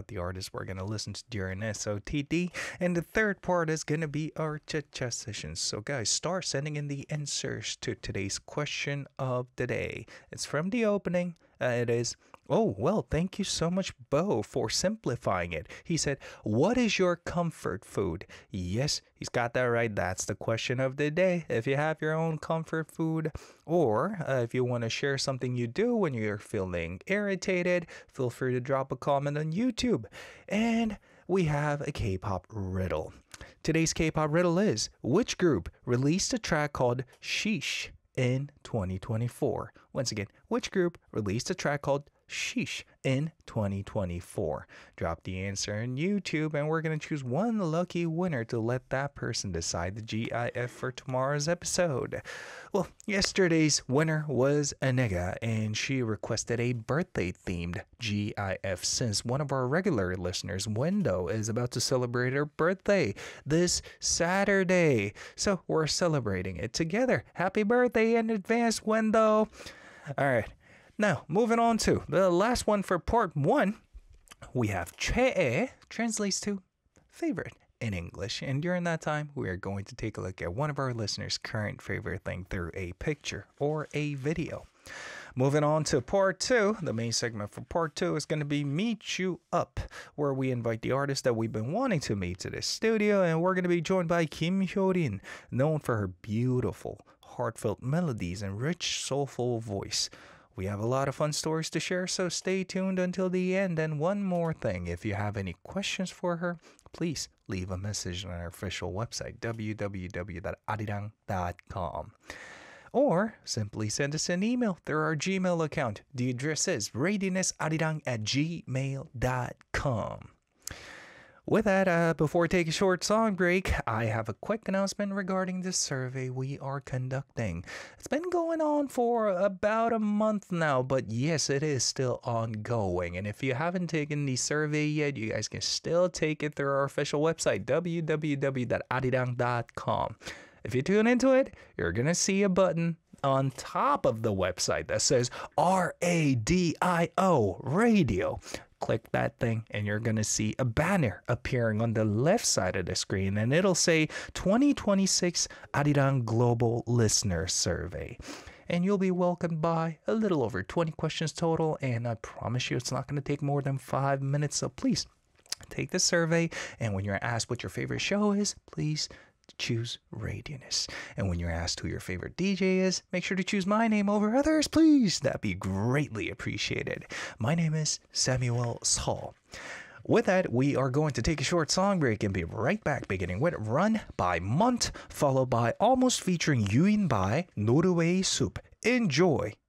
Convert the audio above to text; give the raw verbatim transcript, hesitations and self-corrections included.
about the artist we're going to listen to during S O T D. And the third part is going to be our chit chat sessions. So, guys, start sending in the answers to today's question of the day. It's from the opening. Uh, it is, oh, well, thank you so much, Bo, for simplifying it. He said, what is your comfort food? Yes, he's got that right. That's the question of the day. If you have your own comfort food, or uh, if you want to share something you do when you're feeling irritated, feel free to drop a comment on YouTube. And we have a K-pop riddle. Today's K-pop riddle is, which group released a track called Sheesh in twenty twenty-four? Once again, which group released a track called Sheesh in twenty twenty-four? Drop the answer on YouTube, and we're going to choose one lucky winner to let that person decide the G I F for tomorrow's episode. Well, yesterday's winner was Anega, and she requested a birthday-themed G I F since one of our regular listeners, Wendo, is about to celebrate her birthday this Saturday. So we're celebrating it together. Happy birthday in advance, Wendo! All right. Now, moving on to the last one for part one, we have 최애, translates to favorite in English. And during that time, we are going to take a look at one of our listeners' current favorite thing through a picture or a video. Moving on to part two, the main segment for part two is going to be Meet You Up, where we invite the artist that we've been wanting to meet to the studio, and we're going to be joined by Kim Hyorin, known for her beautiful, heartfelt melodies and rich, soulful voice. We have a lot of fun stories to share, so stay tuned until the end. And one more thing, if you have any questions for her, please leave a message on our official website, w w w dot arirang dot com. Or simply send us an email through our Gmail account. The address is radionesarirang at gmail dot com. With that, uh, before we take a short song break, I have a quick announcement regarding the survey we are conducting. It's been going on for about a month now, but yes, it is still ongoing. And if you haven't taken the survey yet, you guys can still take it through our official website, w w w dot arirang dot com. If you tune into it, you're going to see a button on top of the website that says R A D I O, radio. Click that thing and you're going to see a banner appearing on the left side of the screen, and it'll say twenty twenty-six Arirang Global Listener Survey. And you'll be welcomed by a little over twenty questions total, and I promise you it's not going to take more than five minutes, so please take the survey, and when you're asked what your favorite show is, please choose Radioness. And when you're asked who your favorite D J is, make sure to choose my name over others, please. That'd be greatly appreciated. My name is Samuel Saul. With that, we are going to take a short song break and be right back, beginning with Run by Munt, followed by Almost featuring Yuin by Norway Soup. Enjoy!